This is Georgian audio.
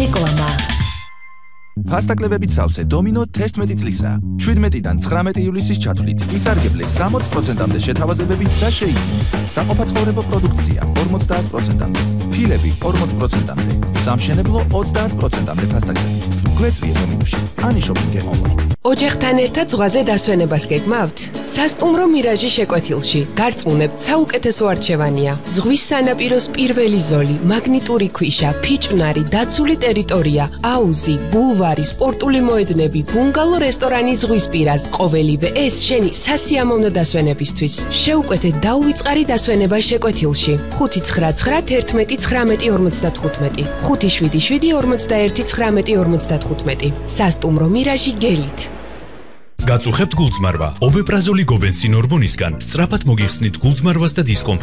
რეკლამა. ფასტაკლევებით სავსე დომინო 11 წლისა. 17-დან 19 ივლისის ჩათვლით ისარგებლეს 60%-მდე შეთავაზებებით და შეიძინეთ. საყოფაცხოვრებო პროდუქცია 50%-მდე, ფილები 40%-მდე, სამშენებლო 30%-მდე ფასტაკლებით. გვეწვიე დომინოში. ანიშოპინგ ონლაინ. ოჯახთან ერთად ზღვაზე დასვენებას გეგმავთ? სასტუმრო მირაჟი შეკვეთილში. გარწმუნებთ, საუკეთესო არჩევანია. ზღვის სანაპიროს პირველი ზოლი, მაგნიტური ქვიშა, ფიჭვნარი, დაცული ტერიტორია, აუზი, ბულვარი, სპორტული მოედნები, ბუნგალო რესტორანი ზღვის პირას. ყოველივე ეს შენი სასიამოვნო დასვენებისთვის. შეუკვეთე დაუვიწყარი დასვენება შეკვეთილში. 599 11 19 55, 577 41 19 55. სასტუმრო მირაჟი გელით. გაწუხებთ გულწმარვა. ობეპრაზოლი გობენსინ ორბონისგან სწრაფად მოგიხსნით გულწმარვას და დისკომფორტს.